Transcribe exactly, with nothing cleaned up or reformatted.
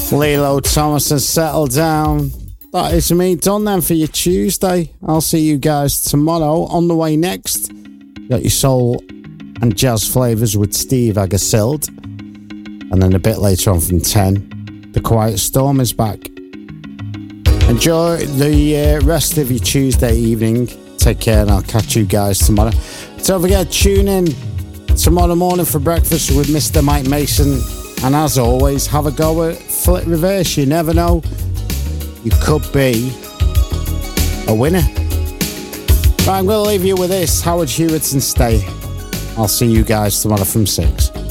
Lilo Thomas and Settle Down. That is me done then for your Tuesday. I'll see you guys tomorrow. On the way next, got your soul and jazz flavours with Steve Agersild. And then a bit later on from ten, The Quiet Storm is back. Enjoy the uh, rest of your Tuesday evening. Take care and I'll catch you guys tomorrow. Don't forget, tune in tomorrow morning for breakfast with Mister Mike Mason. And as always, have a go at Flip Reverse. You never know. You could be a winner. Right, I'm going to leave you with this. Howard Hewitts and Stay. I'll see you guys tomorrow from six.